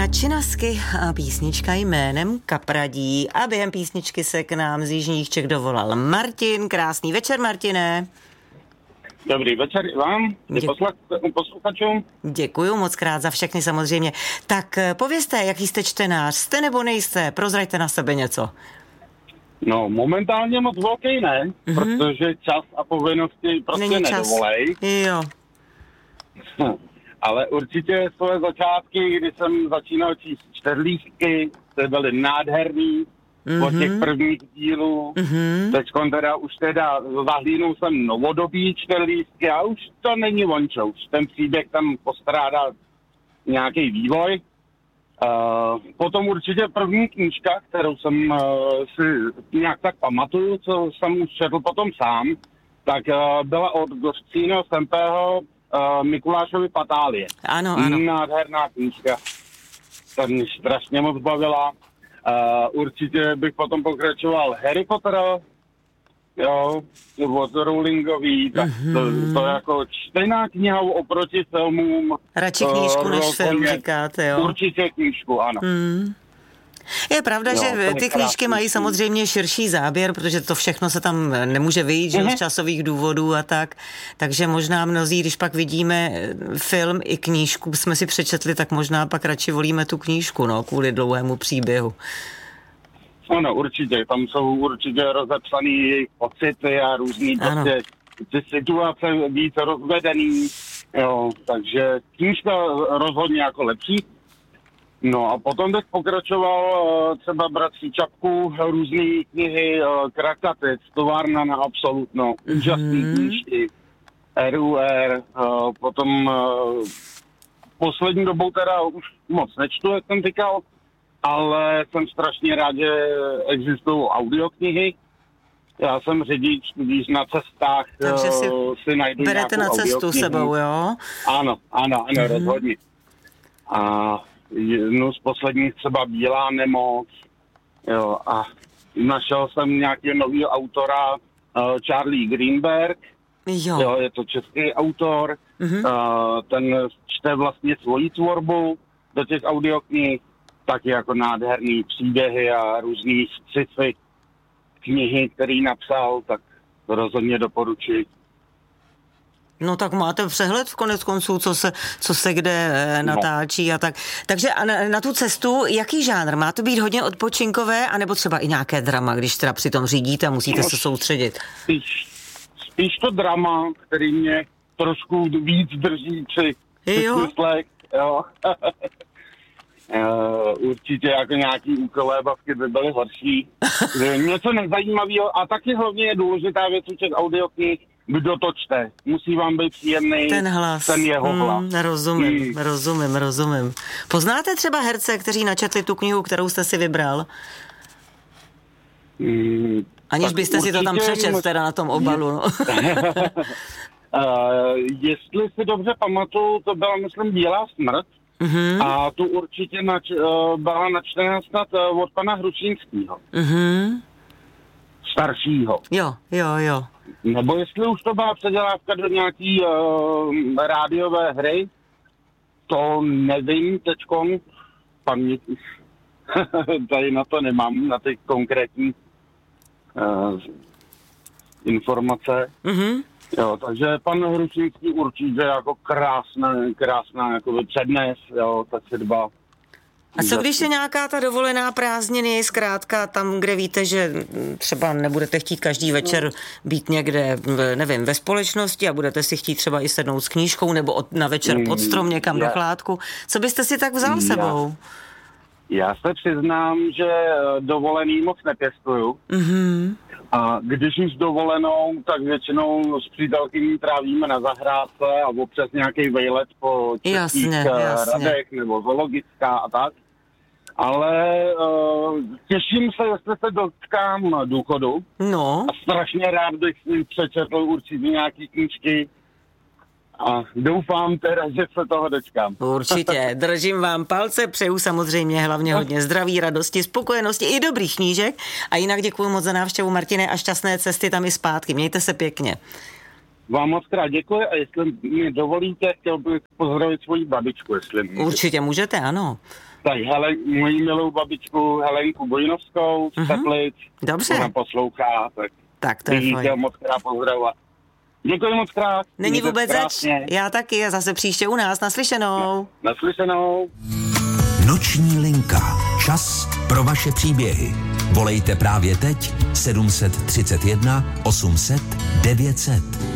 Činasky a písnička jménem Kapradí. A během písničky se k nám z jižních Čech dovolal Martin. Krásný večer, Martine. Dobrý večer i vám, posluchačům. Děkuju moc krát za všechny samozřejmě. Tak povězte, jaký jste čtenář, jste nebo nejste? Prozraďte na sebe něco. No, momentálně moc velký ne, protože čas a povinnosti prostě nedovolej. Jo. Ale určitě své začátky, kdy jsem začínal číst čterlístky, ty byly nádherný od těch prvních dílů. Teďkon teda už zahlínul jsem novodobí čterlístky a už to není vončo. Už ten příběh tam postrádá nějaký vývoj. Potom určitě první knížka, kterou jsem si nějak tak pamatuju, co jsem už četl potom sám, tak byla od Gořčína Sempého Mikulášovi Patálie. Ano. Nádherná knížka. Ta mě strašně moc bavila. Určitě bych potom pokračoval Harry Pottera, jo, od Rowlingový, tak to jako čtená kniha oproti filmům. Radši knížku než film, říkáte, jo? Určitě knížku, ano. Je pravda, že ty knížky mají samozřejmě širší záběr, protože to všechno se tam nemůže vyjít, že z časových důvodů a tak. Takže možná mnozí, když pak vidíme film i knížku, jsme si přečetli, tak možná pak radši volíme tu knížku, no, kvůli dlouhému příběhu. Ano, určitě. Tam jsou určitě rozepsaný jejich pocity a různý prostě ty situace víc rozvedený. Jo, takže knížka rozhodně jako lepší. No a potom bych pokračoval třeba Bratří Čapků, různé knihy, Krakatec, Továrna na absolutno, úžasný knížky, RUR, potom poslední dobou teda už moc nečtu, jak jsem říkal, ale jsem strašně rád, že existují audioknihy. Já jsem řidič, když na cestách si najdu berete na cestu sebou, jo? Ano, rozhodně. A jednu z posledních třeba Bílá nemoc, jo, a našel jsem nějakého nového autora, Charlie Greenberg, jo, je to český autor, ten čte vlastně svoji tvorbu do těch audioknih, taky jako nádherný příběhy a různý sci-fi knihy, který napsal, tak to rozhodně doporučuji. No tak máte přehled v konec konců, co se kde natáčí a tak. Takže na tu cestu, jaký žánr? Má to být hodně odpočinkové, anebo třeba i nějaké drama, když teda při tom řídíte a musíte se soustředit? Spíš to drama, který mě trošku víc drží při smyslech, jo. Určitě jako nějaký úkolové bavky by byly horší. Něco nezajímavého a taky hlavně je důležitá věc u těch audioknih, kdo to čte. Musí vám být příjemný ten hlas. Ten jeho hlas. Rozumím. Poznáte třeba herce, kteří načetli tu knihu, kterou jste si vybral? Aniž byste si to tam přečetl teda na tom obalu. No. Jestli si dobře pamatuju, to byla, myslím, Bílá smrt. A tu určitě byla načtená snad od pana Hrušínského. Staršího. Jo. Nebo jestli už to byla předělávka do nějaký rádiové hry, to nevím teďkon, paměť tady na to nemám, na ty konkrétní informace. Jo, takže pan Hrušínský určitě jako krásná jako přednes, jo, ta četba. A co když je nějaká ta dovolená prázdniny, zkrátka tam, kde víte, že třeba nebudete chtít každý večer být někde, nevím, ve společnosti a budete si chtít třeba i sednout s knížkou nebo na večer pod strom někam do chládku. Co byste si tak vzal sebou? Já se přiznám, že dovolený moc nepěstuju. A když už dovolenou, tak většinou s přítelkyní trávíme na zahrádce a občas nějaký vejlet po českých radech nebo zoologická a tak. Ale těším se, jestli se dotkám důchodu. No. A strašně rád bych si přečetl určitě nějaký knížky. A doufám teda, že se toho dočkám. Určitě, držím vám palce, přeju samozřejmě hlavně hodně zdraví, radosti, spokojenosti i dobrých knížek. A jinak děkuji moc za návštěvu, Martine, a šťastné cesty tam i zpátky. Mějte se pěkně. vám moc krát děkuji a jestli mi dovolíte, chtěl bych pozdravit svoji babičku, jestli můžu. Určitě můžete, ano. Tak moji milou babičku Helenku Bojnovskou z Teplic. Dobře. Ona poslouchá, tak to je fajn. Moc krát pozdravovat. Děkuji moc krát. Není vůbec zač. Já taky a zase příště u nás. Naslyšenou. Naslyšenou. Noční linka. Čas pro vaše příběhy. Volejte právě teď 731 800 900.